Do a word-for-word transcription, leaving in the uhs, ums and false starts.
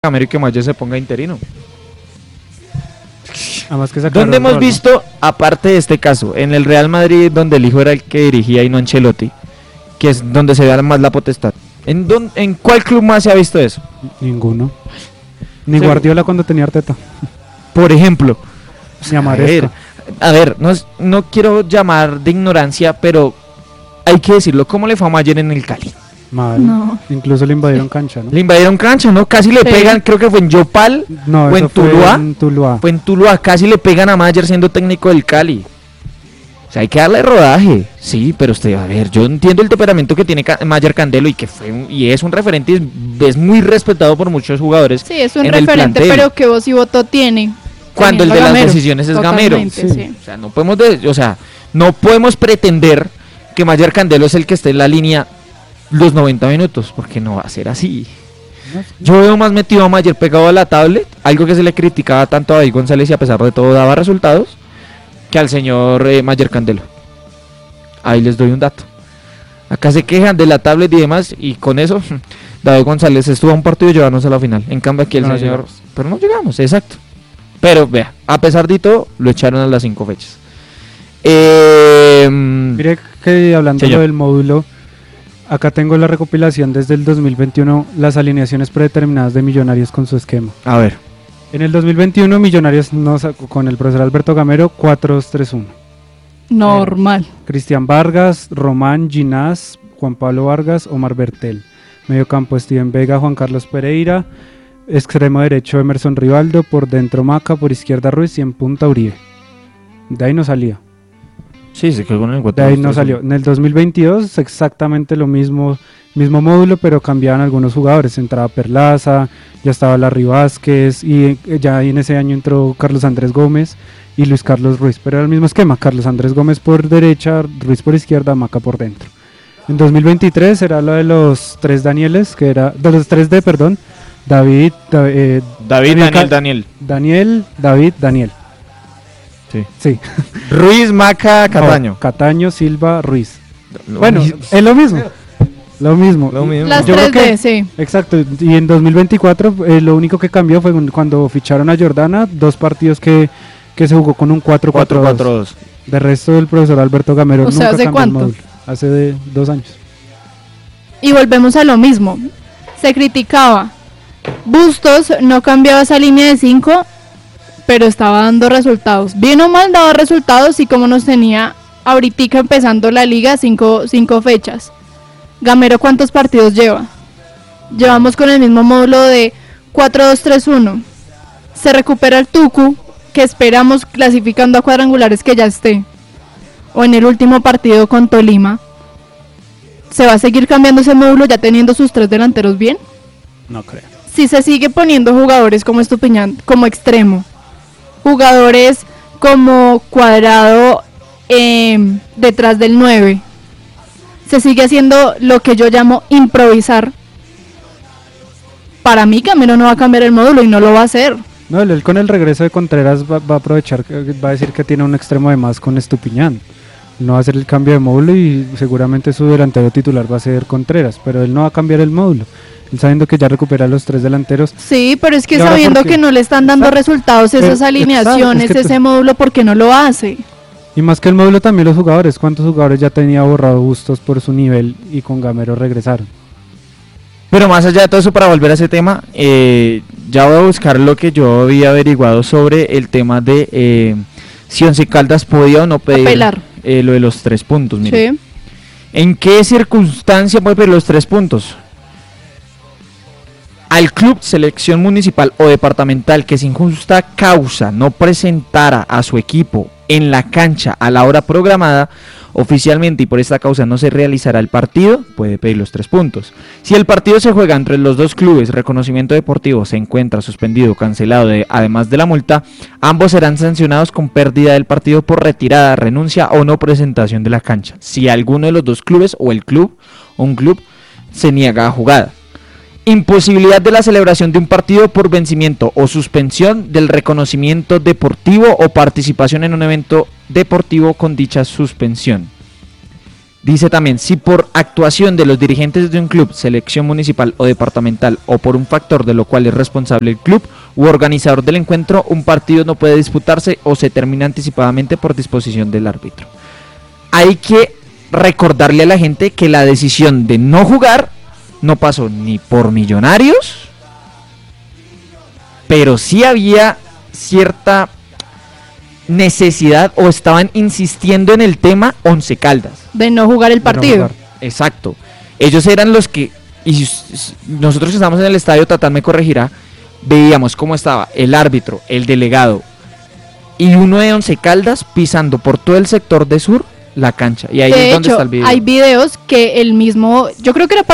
Gamero y que Mayer se ponga interino. Además que ¿Dónde hemos rol, visto, ¿no? Aparte de este caso, en el Real Madrid, donde el hijo era el que dirigía y no Ancelotti, que es donde se ve más la potestad? ¿En, don, ¿En cuál club más se ha visto eso? Ninguno. Ni sí. Guardiola cuando tenía Arteta. Por ejemplo. Ni a ver, a ver no, no quiero llamar de ignorancia, pero hay que decirlo, ¿cómo le fue a Mayer en el Cali? Mal. No. Incluso le invadieron cancha, ¿no? Le invadieron cancha, ¿no? Casi le sí. pegan, creo que fue en Yopal no, o en Tuluá. Fue en Tuluá. Fue en Tuluá, casi le pegan a Mayer siendo técnico del Cali. O sea, hay que darle rodaje. Sí, pero usted, a ver, yo entiendo el temperamento que tiene Mayer Candelo y que fue un, y es un referente y es muy respetado por muchos jugadores. Sí, es un referente, pero que voz y voto tiene. Cuando el de Gamero. Las decisiones es Gamero. Sí. Sí. O sea, no podemos, de, o sea, no podemos pretender que Mayer Candelo es el que esté en la línea los noventa minutos, porque no va a ser así. Yo veo más metido a Mayer pegado a la tablet, algo que se le criticaba tanto a David González y a pesar de todo daba resultados, que al señor eh, Mayer Candelo. Ahí les doy un dato. Acá se quejan de la tablet y demás, y con eso David González estuvo a un partido llevándose a la final. En cambio aquí el no, señor... Llegamos. Pero no llegamos, exacto. Pero vea, a pesar de todo, lo echaron a las cinco fechas. Eh, Mire que hablando señor. del módulo, acá tengo la recopilación desde el dos mil veintiuno, las alineaciones predeterminadas de Millonarios con su esquema. A ver. En el dos mil veintiuno Millonarios no sacó con el profesor Alberto Gamero cuatro dos tres uno. Normal. Eh, Cristian Vargas, Román, Ginás, Juan Pablo Vargas, Omar Bertel. Medio campo Steven Vega, Juan Carlos Pereira. Extremo derecho Emerson Rivaldo, por dentro Maca, por izquierda Ruiz y en punta Uribe. De ahí no salía. Sí, se quedó con el cuatro. De ahí no salió. En el dos mil veintidós exactamente lo mismo, mismo módulo, pero cambiaban algunos jugadores. Entraba Perlaza, ya estaba Larry Vázquez y ya en ese año entró Carlos Andrés Gómez y Luis Carlos Ruiz, pero era el mismo esquema, Carlos Andrés Gómez por derecha, Ruiz por izquierda, Maca por dentro. En dos mil veintitrés era lo de los tres Danieles, que era de los tres D, perdón, David, da, eh, David, Daniel, Daniel, Daniel. Daniel, David, Daniel. Sí. Sí. Ruiz, Maca, Cataño. No, Cataño, Silva, Ruiz. Lo bueno, mismo. es lo mismo. Lo mismo. Lo mismo. Las Yo tres D, sí. Exacto. Y en dos mil veinticuatro eh, lo único que cambió fue cuando ficharon a Jordana, dos partidos que, que se jugó con un cuatro cuatro dos. De resto del profesor Alberto Gamero o nunca sea, ¿hace cambió cuánto? el módulo. Hace de dos años. Y volvemos a lo mismo. Se criticaba. Bustos no cambiaba esa línea de cinco, pero estaba dando resultados. Bien o mal daba resultados y como nos tenía ahorita empezando la liga, cinco, cinco fechas. Gamero, ¿cuántos partidos lleva? Llevamos con el mismo módulo de cuatro dos tres uno. Se recupera el Tucu, que esperamos clasificando a cuadrangulares que ya esté. O en el último partido con Tolima. ¿Se va a seguir cambiando ese módulo ya teniendo sus tres delanteros bien? No creo. Si se sigue poniendo jugadores como Estupiñán, como extremo, jugadores como Cuadrado eh, detrás del nueve, se sigue haciendo lo que yo llamo improvisar. Para mí Gamero no va a cambiar el módulo y no lo va a hacer. No, él con el regreso de Contreras va, va a aprovechar, va a decir que tiene un extremo de más con Estupiñán. No va a hacer el cambio de módulo y seguramente su delantero titular va a ser Contreras, pero él no va a cambiar el módulo. Él sabiendo que ya recupera los tres delanteros. Sí, pero es que sabiendo que no le están dando exacto, resultados esas pero, alineaciones, exacto, es que ese módulo, ¿por qué no lo hace? Y más que el módulo también los jugadores. ¿Cuántos jugadores ya tenía borrado Bustos por su nivel y con Gamero regresaron? Pero más allá de todo eso, para volver a ese tema, eh, ya voy a buscar lo que yo había averiguado sobre el tema de eh, si Once Caldas podía o no pedir eh, lo de los tres puntos. Mire. Sí. ¿En qué circunstancia puede pedir los tres puntos? Al club, selección municipal o departamental que sin justa causa no presentara a su equipo en la cancha a la hora programada oficialmente y por esta causa no se realizará el partido, puede pedir los tres puntos. Si el partido se juega entre los dos clubes, reconocimiento deportivo se encuentra suspendido o cancelado, de, además de la multa, ambos serán sancionados con pérdida del partido por retirada, renuncia o no presentación de la cancha. Si alguno de los dos clubes o el club o un club se niega a jugada. Imposibilidad de la celebración de un partido por vencimiento o suspensión del reconocimiento deportivo o participación en un evento deportivo con dicha suspensión. Dice también, si por actuación de los dirigentes de un club, selección municipal o departamental, o por un factor de lo cual es responsable el club u organizador del encuentro, un partido no puede disputarse o se termina anticipadamente por disposición del árbitro. Hay que recordarle a la gente que la decisión de no jugar no pasó ni por Millonarios, pero sí había cierta necesidad o estaban insistiendo en el tema Once Caldas. De no jugar el partido. No jugar. Exacto. Ellos eran los que, y nosotros que estamos en el estadio, Tatán me corregirá, veíamos cómo estaba el árbitro, el delegado y uno de Once Caldas pisando por todo el sector de sur la cancha. Y ahí De es donde hecho, está el video. hay videos que el mismo, yo creo que era